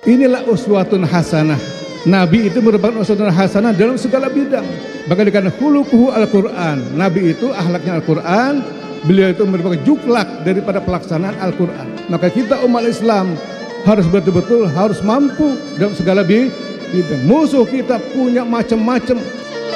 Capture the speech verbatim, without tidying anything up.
Inilah uswatun hasanah. Nabi itu merupakan uswatun hasanah dalam segala bidang. Bahkan dikatakan khuluquhu Al-Quran. Nabi itu akhlaknya Al-Quran. Beliau itu merupakan juklak daripada pelaksanaan Al-Quran. Maka kita umat Islam harus betul-betul harus mampu dalam segala bidang. Musuh kita punya macam-macam.